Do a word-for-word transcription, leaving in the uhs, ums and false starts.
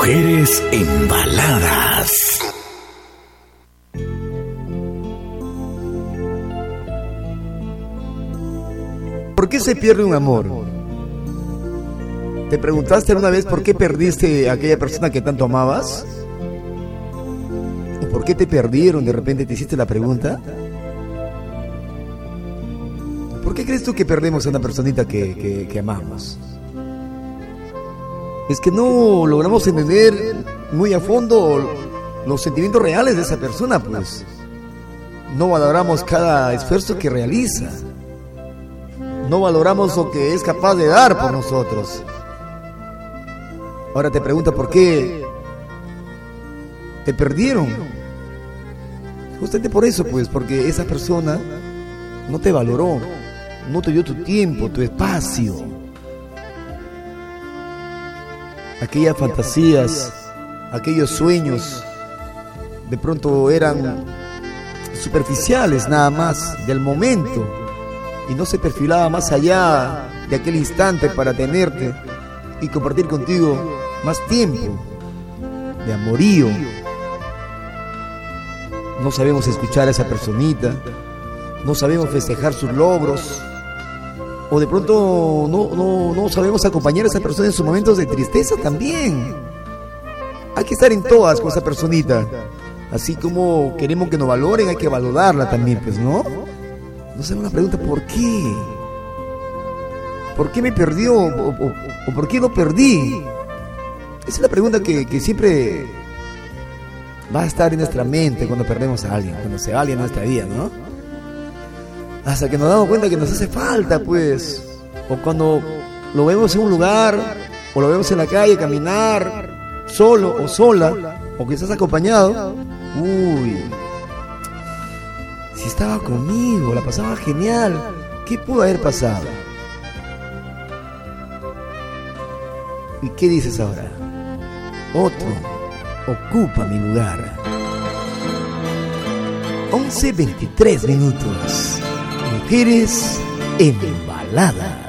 Mujeres embaladas. ¿Por qué se pierde un amor? ¿Te preguntaste alguna vez por qué perdiste a aquella persona que tanto amabas? ¿O por qué te perdieron? De repente te hiciste la pregunta. ¿Por qué crees tú que perdemos a una personita que, que, que amamos? Es que no logramos entender muy a fondo los sentimientos reales de esa persona, pues. No valoramos cada esfuerzo que realiza. No valoramos lo que es capaz de dar por nosotros. Ahora te pregunto por qué te perdieron. Justamente por eso, pues, porque esa persona no te valoró, no te dio tu tiempo, tu espacio. Aquellas fantasías, aquellos sueños, de pronto eran superficiales nada más, del momento, y no se perfilaba más allá de aquel instante para tenerte y compartir contigo más tiempo de amorío. No sabemos escuchar a esa personita, no sabemos festejar sus logros, o de pronto no, no, no sabemos acompañar a esa persona en sus momentos de tristeza también. Hay que estar en todas con esa personita. Así como queremos que nos valoren, hay que valorarla también, pues, ¿no? No sé, una pregunta, ¿por qué? ¿Por qué me perdió? ¿O, o, o por qué lo perdí? Esa es la pregunta que, que siempre va a estar en nuestra mente cuando perdemos a alguien, cuando se va alguien en nuestra vida, ¿no? Hasta que nos damos cuenta que nos hace falta, pues. O cuando lo vemos en un lugar, o lo vemos en la calle caminar, solo o sola, o que estás acompañado. Uy, si estaba conmigo, la pasaba genial, ¿qué pudo haber pasado? ¿Y qué dices ahora? Otro ocupa mi lugar. once veintitrés minutos. Mujeres embaladas.